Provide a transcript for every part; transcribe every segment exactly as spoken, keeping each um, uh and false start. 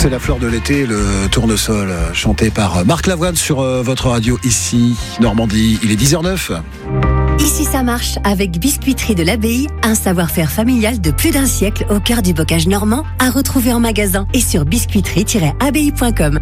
C'est la fleur de l'été, le tournesol, chanté par Marc Lavoine sur votre radio ici, Normandie. Il est dix heures zéro neuf. Ici ça marche avec Biscuiterie de l'Abbaye, un savoir-faire familial de plus d'un siècle au cœur du bocage normand, à retrouver en magasin et sur biscuiterie tiret abbaye point com.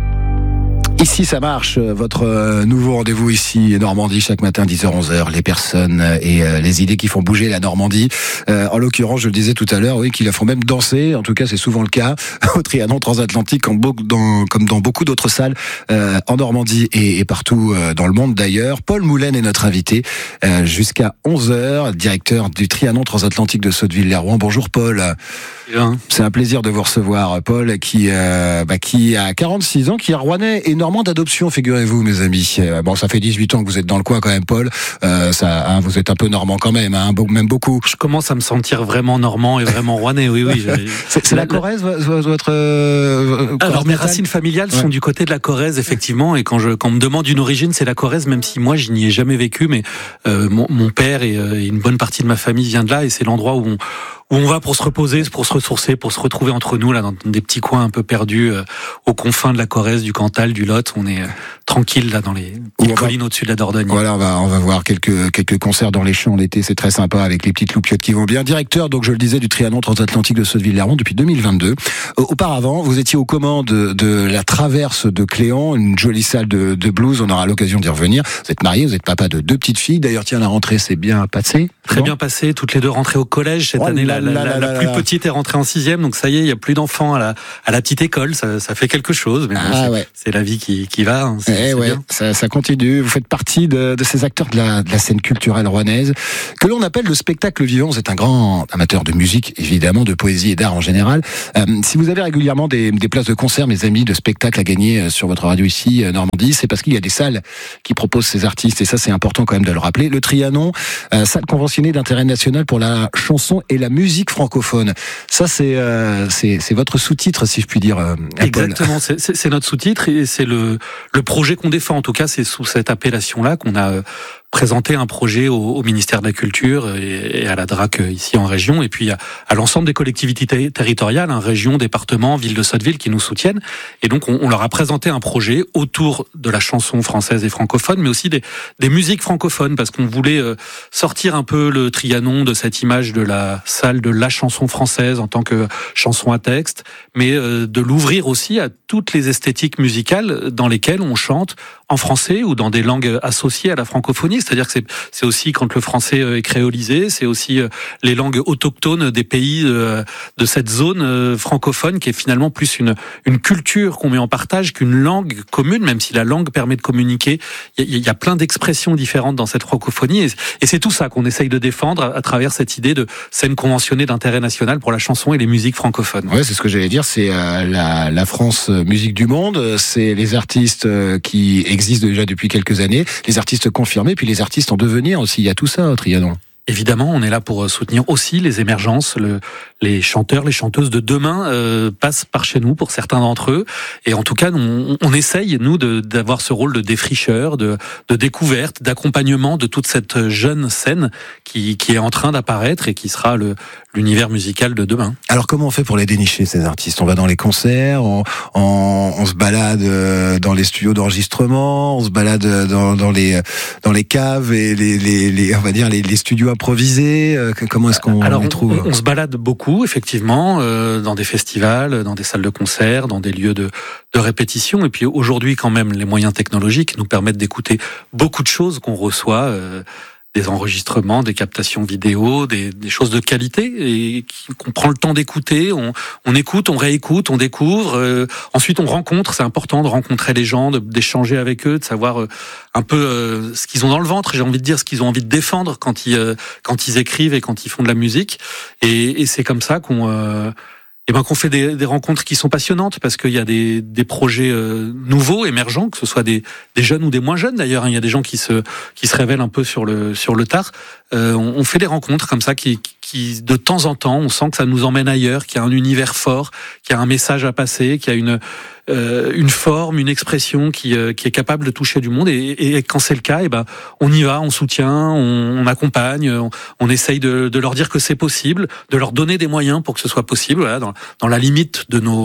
Ici ça marche, votre nouveau rendez-vous ici Normandie chaque matin dix heures onze heures, les personnes et les idées qui font bouger la Normandie. Euh, en l'occurrence, je le disais tout à l'heure, oui, qui la font même danser, en tout cas c'est souvent le cas au Trianon transatlantique comme, dans, comme dans beaucoup d'autres salles euh, en Normandie et, et partout euh, dans le monde d'ailleurs. Paul Moulaine est notre invité euh, jusqu'à onze heures, directeur du Trianon transatlantique de Sotteville-lès-Rouen. Bonjour Paul. Bien. C'est un plaisir de vous recevoir Paul qui, euh, bah, qui a quarante-six ans, qui est rouennais et normand d'adoption, figurez-vous mes amis. Bon, ça fait dix-huit ans que vous êtes dans le coin quand même Paul, euh, ça, hein, vous êtes un peu normand quand même, hein, même beaucoup. Je commence à me sentir vraiment normand et vraiment rouennais, oui, oui. Je... c'est, c'est la, la Corrèze, votre... Euh, Alors mes racines familiales ouais. sont du côté de la Corrèze, effectivement, et quand, je, quand on me demande une origine, c'est la Corrèze, même si moi je n'y ai jamais vécu, mais euh, mon, mon père et, euh, et une bonne partie de ma famille vient de là, et c'est l'endroit où on, où on va pour se reposer, pour se ressourcer, pour se retrouver entre nous, là, dans des petits coins un peu perdus, euh, aux confins de la Corrèze, du Cantal, du Lot. On est euh, tranquille là dans les petites collines va... au-dessus de la Dordogne. Voilà, on va on va voir quelques quelques concerts dans les champs l'été, c'est très sympa avec les petites loupiottes qui vont bien. Directeur, donc je le disais, du Trianon transatlantique de Sotteville-lès-Rouen depuis deux mille vingt-deux. Auparavant, vous étiez aux commandes de, de la Traverse de Cléon, une jolie salle de, de blues. On aura l'occasion d'y revenir. Vous êtes marié, vous êtes papa de deux petites filles. D'ailleurs, tiens, la rentrée s'est bien passée. Très bon. bien passé. Toutes les deux rentrées au collège cette oh année-là. La, la, la, la, la plus petite est rentrée en sixième, donc ça y est, il y a plus d'enfants à la à la petite école. Ça, ça fait quelque chose. Mais bon, ah, c'est, ouais. c'est la vie qui qui va. Hein. C'est, eh c'est ouais, bien. Ça, ça continue. Vous faites partie de, de ces acteurs de la, de la scène culturelle rouennaise que l'on appelle le spectacle vivant. Vous êtes un grand amateur de musique, évidemment, de poésie et d'art en général. Euh, si vous avez régulièrement des, des places de concert, mes amis, de spectacles à gagner sur votre radio ici, Normandie, c'est parce qu'il y a des salles qui proposent ces artistes, et ça c'est important quand même de le rappeler. Le Trianon, euh, salle conventionnée d'intérêt national pour la chanson et la musique francophone. Ça c'est euh, c'est, c'est votre sous-titre, si je puis dire. Euh, Exactement, c'est, c'est, c'est notre sous-titre et c'est le le projet qu'on défend. En tout cas, c'est sous cette appellation-là qu'on a euh, présenté un projet au, au ministère de la Culture et, et à la D R A C ici en région, et puis à, à l'ensemble des collectivités ter- territoriales, hein, régions, départements, villes de Sotteville qui nous soutiennent. Et donc on, on leur a présenté un projet autour de la chanson française et francophone, mais aussi des, des musiques francophones, parce qu'on voulait euh, sortir un peu le Trianon de cette image de la salle de la chanson française en tant que chanson à texte, mais euh, de l'ouvrir aussi à toutes les esthétiques musicales dans lesquelles on chante en français ou dans des langues associées à la francophonie. C'est-à-dire que c'est, c'est aussi quand le français est créolisé, c'est aussi les langues autochtones des pays de, de cette zone francophone qui est finalement plus une, une culture qu'on met en partage qu'une langue commune, même si la langue permet de communiquer. Il y a, il y a plein d'expressions différentes dans cette francophonie et, et c'est tout ça qu'on essaye de défendre à, à travers cette idée de scène conventionnée d'intérêt national pour la chanson et les musiques francophones. Ouais, c'est ce que j'allais dire, c'est euh, la, la France musique du monde, c'est les artistes qui existent déjà depuis quelques années, les artistes confirmés, puis les artistes en devenir aussi. Il y a tout ça au Trianon. Évidemment, on est là pour soutenir aussi les émergences. Le, les chanteurs, les chanteuses de demain euh, passent par chez nous pour certains d'entre eux. Et en tout cas, on, on essaye, nous, de, d'avoir ce rôle de défricheur, de, de découverte, d'accompagnement de toute cette jeune scène qui, qui est en train d'apparaître et qui sera le, l'univers musical de demain. Alors, comment on fait pour les dénicher, ces artistes ? On va dans les concerts, on, on, on se balade dans les studios d'enregistrement, on se balade dans, dans, les, dans les caves et les, les, les, on va dire les, les studios improvisés. Comment est-ce qu'on Alors, les trouve ? on, on se balade beaucoup, effectivement, euh, dans des festivals, dans des salles de concert, dans des lieux de, de répétition. Et puis aujourd'hui, quand même, les moyens technologiques nous permettent d'écouter beaucoup de choses qu'on reçoit. Euh, des enregistrements, des captations vidéo, des, des choses de qualité et qu'on prend le temps d'écouter, on, on écoute, on réécoute, on découvre, euh, ensuite on rencontre, c'est important de rencontrer les gens, de, d'échanger avec eux, de savoir euh, un peu euh, ce qu'ils ont dans le ventre, j'ai envie de dire ce qu'ils ont envie de défendre quand ils, euh, quand ils écrivent et quand ils font de la musique et, et c'est comme ça qu'on... Euh, Et ben qu'on fait des, des rencontres qui sont passionnantes parce qu'il y a des, des projets euh, nouveaux, émergents, que ce soit des, des jeunes ou des moins jeunes d'ailleurs. Il y a des gens qui se qui se révèlent un peu sur le sur le tard. Euh, on, on fait des rencontres comme ça qui, qui de temps en temps, on sent que ça nous emmène ailleurs, qu'il y a un univers fort, qu'il y a un message à passer, qu'il y a une euh, une forme, une expression qui euh, qui est capable de toucher du monde. Et, et quand c'est le cas, et ben on y va, on soutient, on, on accompagne, on, on essaye de, de leur dire que c'est possible, de leur donner des moyens pour que ce soit possible. Voilà, dans, dans la limite de nos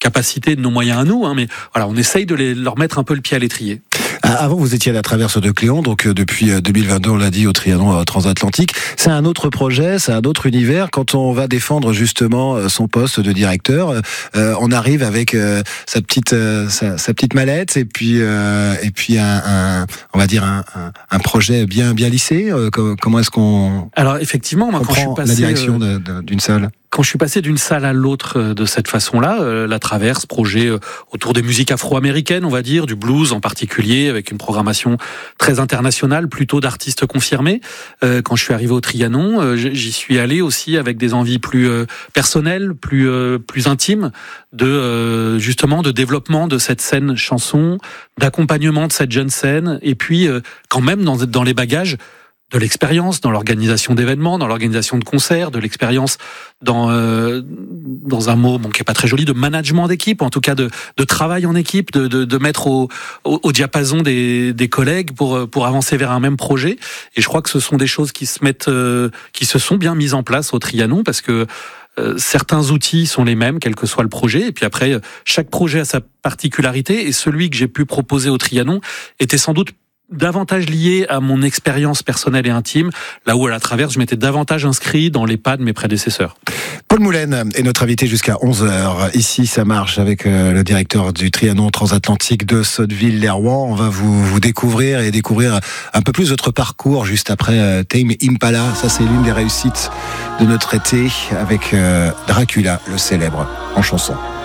capacités, de nos moyens à nous, hein, mais voilà, on essaye de les, leur mettre un peu le pied à l'étrier. Avant, vous étiez à la Traverse de Cléon, donc euh, depuis deux mille vingt-deux, on l'a dit, au Trianon euh, transatlantique. C'est un autre projet, c'est un autre univers. Quand on va défendre justement euh, son poste de directeur, euh, on arrive avec euh, sa petite euh, sa, sa petite mallette et puis euh, et puis un, un on va dire un, un, un projet bien bien lissé. Euh, comment est-ce qu'on Alors effectivement, moi, quand je suis passé la direction de, de, d'une salle. Quand je suis passé d'une salle à l'autre de cette façon-là, euh, la Traverse, projet euh, autour des musiques afro-américaines, on va dire, du blues en particulier, avec une programmation très internationale, plutôt d'artistes confirmés. Euh, quand je suis arrivé au Trianon, euh, j'y suis allé aussi avec des envies plus euh, personnelles, plus euh, plus intimes, de euh, justement de développement de cette scène chanson, d'accompagnement de cette jeune scène, et puis euh, quand même dans dans les bagages de l'expérience dans l'organisation d'événements, dans l'organisation de concerts, de l'expérience dans euh, dans un mot bon qui est pas très joli, de management d'équipe, en tout cas de de travail en équipe, de de, de mettre au, au au diapason des des collègues pour pour avancer vers un même projet. Et je crois que ce sont des choses qui se mettent euh, qui se sont bien mises en place au Trianon, parce que Euh, certains outils sont les mêmes, quel que soit le projet, et puis après, chaque projet a sa particularité, et celui que j'ai pu proposer au Trianon était sans doute davantage lié à mon expérience personnelle et intime, là où à la Traverse, je m'étais davantage inscrit dans les pas de mes prédécesseurs. Paul Moulaine est notre invité jusqu'à onze heures. Ici, ça marche avec euh, le directeur du Trianon transatlantique de Sotteville-lès-Rouen. On va vous, vous découvrir et découvrir un peu plus votre parcours juste après euh, Tame Impala. Ça, c'est l'une des réussites de notre été avec euh, Dracula, le célèbre, en chanson.